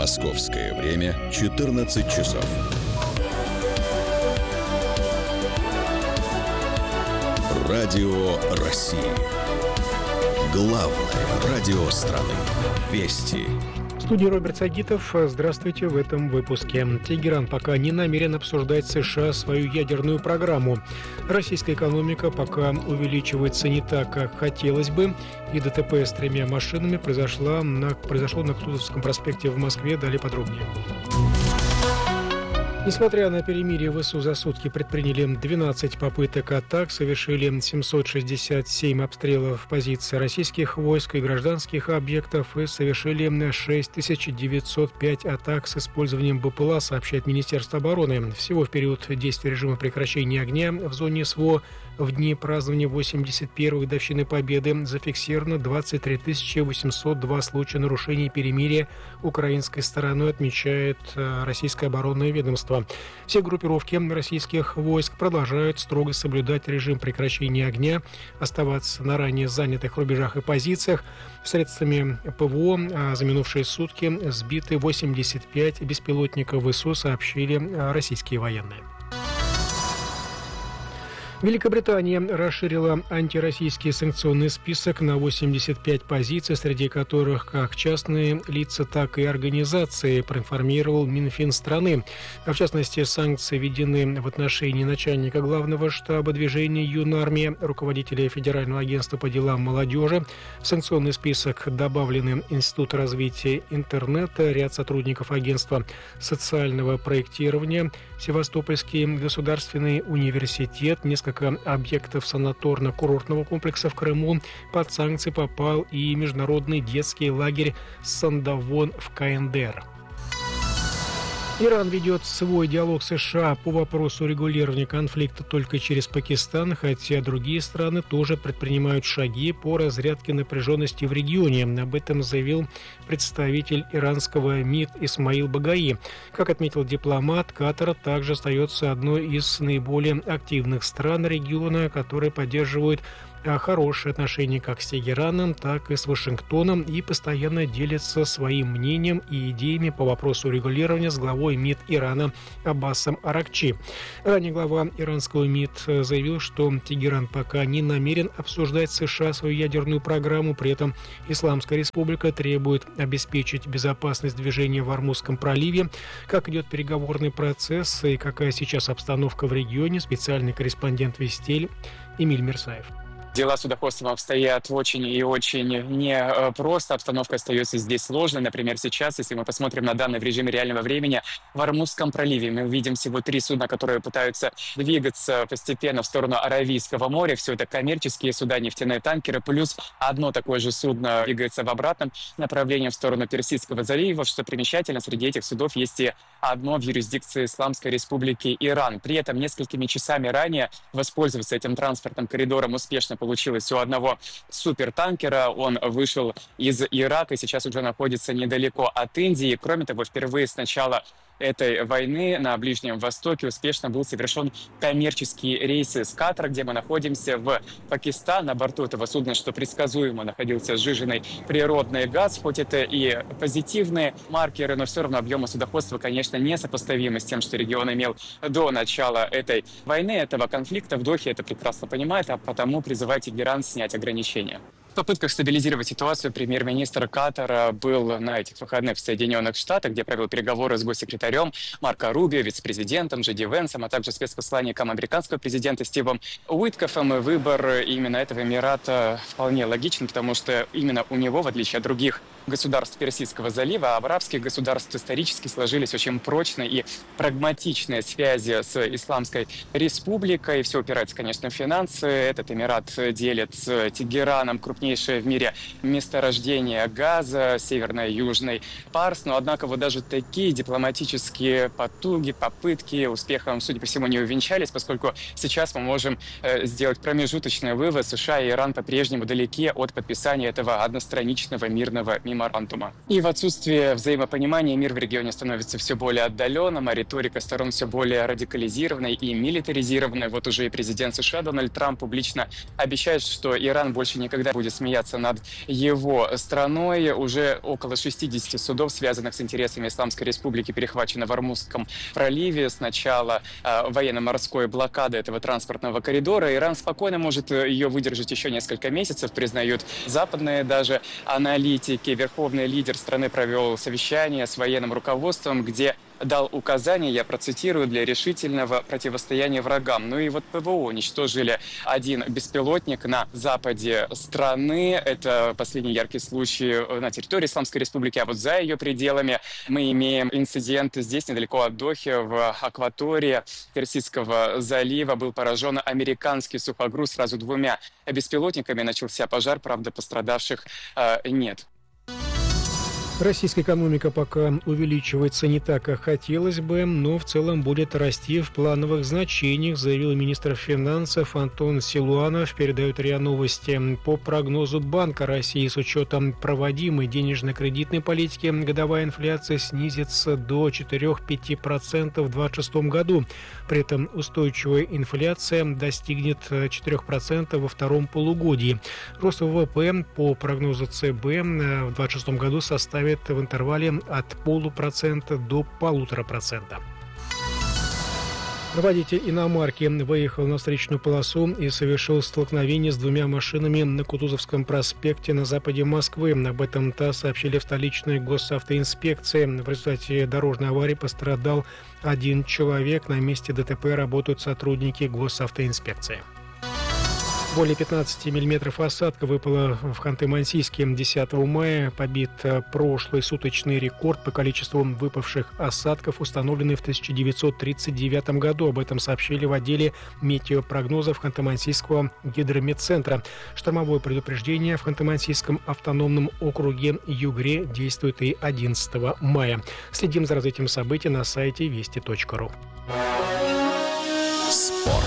Московское время 14 часов. Радио России. Главное радио страны. Вести. В студии Роберт Сагитов. Здравствуйте в этом выпуске. Тегеран пока не намерен обсуждать с США свою ядерную программу. Российская экономика пока увеличивается не так, как хотелось бы. И ДТП с 3 машинами произошло на Кутузовском проспекте в Москве. Далее подробнее. Несмотря на перемирие, ВСУ за сутки предприняли 12 попыток атак, совершили 767 обстрелов позиций российских войск и гражданских объектов и совершили 6905 атак с использованием БПЛА, сообщает Министерство обороны. Всего в период действия режима прекращения огня в зоне СВО в дни празднования 81-й годовщины Победы зафиксировано 23 802 случая нарушений перемирия украинской стороной, отмечает российское оборонное ведомство. Все группировки российских войск продолжают строго соблюдать режим прекращения огня, оставаться на ранее занятых рубежах и позициях. Средствами ПВО за минувшие сутки сбиты 85 беспилотников ВСУ, сообщили российские военные. Великобритания расширила антироссийский санкционный список на 85 позиций, среди которых как частные лица, так и организации, проинформировал Минфин страны. В частности, санкции введены в отношении начальника главного штаба движения «Юнармия», руководителя Федерального агентства по делам молодежи. В санкционный список добавлены Институт развития интернета, ряд сотрудников агентства социального проектирования, Севастопольский государственный университет, несколько объектов санаторно-курортного комплекса в Крыму. Под санкции попал и международный детский лагерь Сандавон в КНДР. Иран ведет свой диалог с США по вопросу регулирования конфликта только через Пакистан, хотя другие страны тоже предпринимают шаги по разрядке напряженности в регионе. Об этом заявил представитель иранского МИД Исмаил Багаи. Как отметил дипломат, Катар также остается одной из наиболее активных стран региона, которые поддерживают хорошие отношения как с Тегераном, так и с Вашингтоном и постоянно делятся своим мнением и идеями по вопросу регулирования с главой МИД Ирана Аббасом Аракчи. Ранее глава иранского МИД заявил, что Тегеран пока не намерен обсуждать с США свою ядерную программу, при этом Исламская республика требует обеспечить безопасность движения в Ормузском проливе. Как идет переговорный процесс и какая сейчас обстановка в регионе, специальный корреспондент Вестель Эмиль Мерсаев. Дела судоходством обстоят очень и очень непросто. Обстановка остается здесь сложной. Например, сейчас, если мы посмотрим на данные в режиме реального времени, в Ормузском проливе мы увидим всего 3 судна, которые пытаются двигаться постепенно в сторону Аравийского моря. Все это коммерческие суда, нефтяные танкеры, плюс одно такое же судно двигается в обратном направлении в сторону Персидского залива. Что примечательно, среди этих судов есть и одно в юрисдикции Исламской республики Иран. При этом несколькими часами ранее воспользоваться этим транспортным коридором успешно получилось у одного супертанкера. Он вышел из Ирака и сейчас уже находится недалеко от Индии. Кроме того, впервые с начала этой войны на Ближнем Востоке успешно был совершен коммерческий рейс из Катара, где мы находимся, в Пакистан. На борту этого судна, что предсказуемо, находился сжиженный природный газ. Хоть это и позитивные маркеры, но все равно объемы судоходства, конечно, несопоставимы с тем, что регион имел до начала этой войны, этого конфликта. В Дохе это прекрасно понимает, а потому призывает Тегеран снять ограничения. В попытках стабилизировать ситуацию премьер-министр Катара был на этих выходных в Соединенных Штатах, где провел переговоры с госсекретарем Марко Рубио, вице-президентом Джей Ди Венсом, а также спецпосланником американского президента Стивом Уиткоффом. И выбор именно этого Эмирата вполне логичен, потому что именно у него, в отличие от других государств Персидского залива, арабских государств исторически сложились очень прочные и прагматичные связи с Исламской республикой. Все упирается, конечно, в финансы. Этот Эмират делит с Тегераном крупнейшее в мире месторождение газа, северный и южный Парс. Но, однако, вот даже такие дипломатические потуги, попытки успехом, судя по всему, не увенчались, поскольку сейчас мы можем сделать промежуточный вывод: США и Иран по-прежнему далеки от подписания этого одностраничного мирного меморандума. И в отсутствие взаимопонимания мир в регионе становится все более отдаленным, а риторика сторон все более радикализированной и милитаризированной. Вот уже и президент США Дональд Трамп публично обещает, что Иран больше никогда будет смеяться над его страной. Уже около 60 судов, связанных с интересами Исламской Республики, перехвачено в Ормузском проливе. С начала военно-морской блокады этого транспортного коридора Иран спокойно может ее выдержать еще несколько месяцев, признают западные даже аналитики. Верховный лидер страны провел совещание с военным руководством, где дал указания, я процитирую, для решительного противостояния врагам. Ну и вот ПВО уничтожили один беспилотник на западе страны. Это последний яркий случай на территории Исламской Республики, а вот за ее пределами мы имеем инцидент здесь, недалеко от Дохи, в акватории Персидского залива. Был поражен американский сухогруз сразу двумя беспилотниками. Начался пожар, правда, пострадавших нет. Российская экономика пока увеличивается не так, как хотелось бы, но в целом будет расти в плановых значениях, заявил министр финансов Антон Силуанов, передает РИА Новости. По прогнозу Банка России, с учетом проводимой денежно-кредитной политики, годовая инфляция снизится до 4-5% в 2026 году. При этом устойчивая инфляция достигнет 4% во втором полугодии. Рост ВВП по прогнозу ЦБ в 2026 году составит в интервале от 0,5% до 1,5%. Водитель иномарки выехал на встречную полосу и совершил столкновение с двумя машинами на Кутузовском проспекте на западе Москвы. Об этом ТАСС сообщили в столичной госавтоинспекции. В результате дорожной аварии пострадал один человек. На месте ДТП работают сотрудники госавтоинспекции. Более 15 миллиметров осадка выпало в Ханты-Мансийске 10 мая. Побит прошлый суточный рекорд по количеству выпавших осадков, установленный в 1939 году. Об этом сообщили в отделе метеопрогнозов Ханты-Мансийского гидрометцентра. Штормовое предупреждение в Ханты-Мансийском автономном округе Югре действует и 11 мая. Следим за развитием событий на сайте вести.ру. Спорт.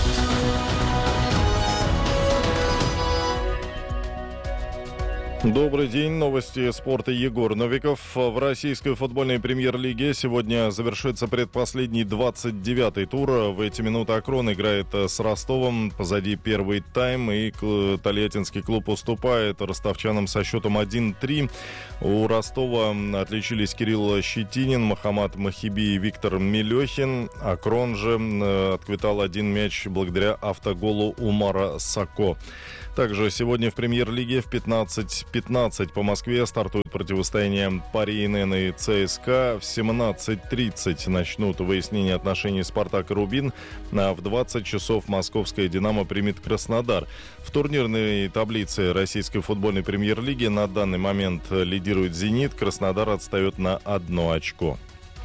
Добрый день. Новости спорта. Егор Новиков. В российской футбольной премьер-лиге сегодня завершится предпоследний 29-й тур. В эти минуты Акрон играет с Ростовом. Позади первый тайм, и Тольяттинский клуб уступает ростовчанам со счетом 1-3. У Ростова отличились Кирилл Щетинин, Махамад Махиби и Виктор Мелехин. Акрон же отквитал один мяч благодаря автоголу Умара Сако. Также сегодня в премьер-лиге в 15:15 по Москве стартует противостояние Пари НН и ЦСКА. В 17:30 начнут выяснение отношений «Спартак» и «Рубин». А в 20 часов московская «Динамо» примет Краснодар. В турнирной таблице российской футбольной премьер-лиги на данный момент лидирует «Зенит». Краснодар отстает на 1 очко.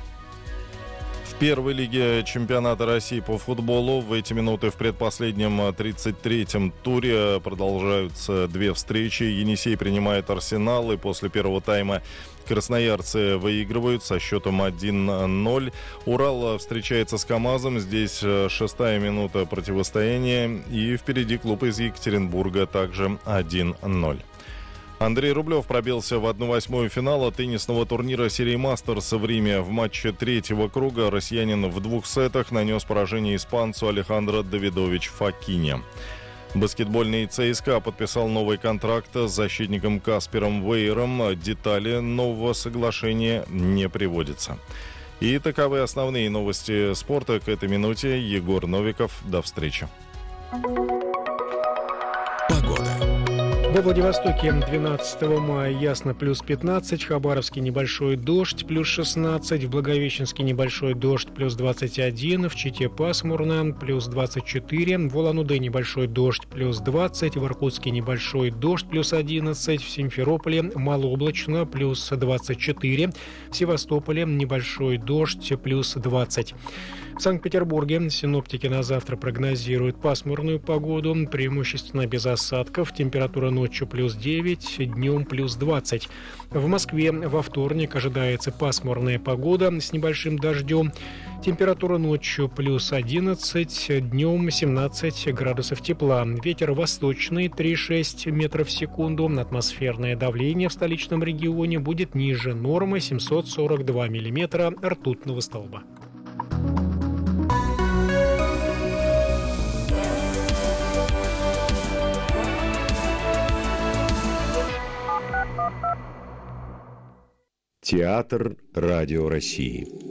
В первой лиге чемпионата России по футболу в эти минуты в предпоследнем 33-м туре продолжаются две встречи. Енисей принимает «Арсенал», и после первого тайма красноярцы выигрывают со счетом 1-0. Урал встречается с КамАЗом. Здесь 6-я минута противостояния. И впереди клуб из Екатеринбурга, также 1-0. Андрей Рублев пробился в 1/8 финала теннисного турнира серии «Мастерс» в Риме. В матче третьего круга россиянин в 2 сетах нанес поражение испанцу Алехандро Давидович Фокине. Баскетбольный ЦСКА подписал новый контракт с защитником Каспером Вейером. Детали нового соглашения не приводятся. И таковы основные новости спорта к этой минуте. Егор Новиков. До встречи. Во Владивостоке 12 мая ясно плюс 15, в Хабаровске небольшой дождь плюс 16, в Благовещенске небольшой дождь плюс 21, в Чите пасмурно плюс 24, в Улан-Удэ небольшой дождь плюс 20, в Иркутске небольшой дождь плюс 11, в Симферополе малооблачно плюс 24, в Севастополе небольшой дождь плюс 20. В Санкт-Петербурге синоптики на завтра прогнозируют пасмурную погоду, преимущественно без осадков, температура ночью плюс 9, днем плюс 20. В Москве во вторник ожидается пасмурная погода с небольшим дождем, температура ночью плюс 11, днем 17 градусов тепла. Ветер восточный 3,6 метров в секунду, атмосферное давление в столичном регионе будет ниже нормы 742 миллиметра ртутного столба. Театр Радио России.